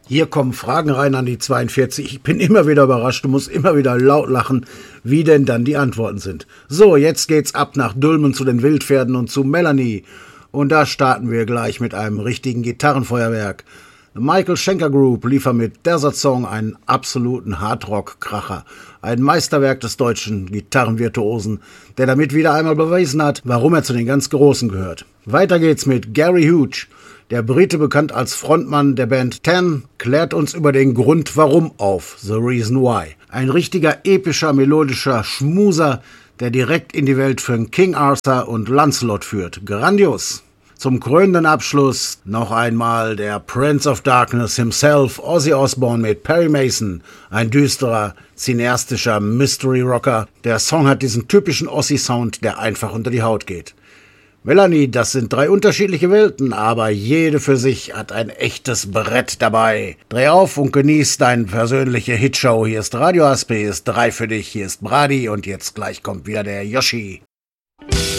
Hier kommen Fragen rein an die 42. Ich bin immer wieder überrascht, du musst immer wieder laut lachen, wie denn dann die Antworten sind. So, jetzt geht's ab nach Dülmen zu den Wildpferden und zu Melanie. Und da starten wir gleich mit einem richtigen Gitarrenfeuerwerk. The Michael Schenker Group liefert mit Desert Song einen absoluten Hardrock-Kracher. Ein Meisterwerk des deutschen Gitarrenvirtuosen, der damit wieder einmal bewiesen hat, warum er zu den ganz Großen gehört. Weiter geht's mit Gary Hughes. Der Brite, bekannt als Frontmann der Band Ten, klärt uns über den Grund warum auf, The Reason Why. Ein richtiger epischer, melodischer Schmuser, der direkt in die Welt von King Arthur und Lancelot führt. Grandios! Zum krönenden Abschluss noch einmal der Prince of Darkness himself, Ozzy Osbourne mit Perry Mason, ein düsterer, cineastischer Mystery-Rocker. Der Song hat diesen typischen Ozzy-Sound, der einfach unter die Haut geht. Melanie, das sind 3 unterschiedliche Welten, aber jede für sich hat ein echtes Brett dabei. Dreh auf und genieß deine persönliche Hitshow. Hier ist Radio Aspe, hier ist 3 für dich, hier ist Brady und jetzt gleich kommt wieder der Yoshi.